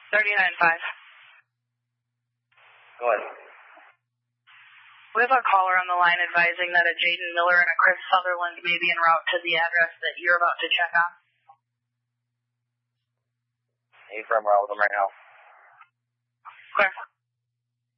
39.5. Go ahead. We have a caller on the line advising that a Jaden Miller and a Chris Sutherland may be en route to the address that you're about to check on. Hey, from around with them right now. Clear.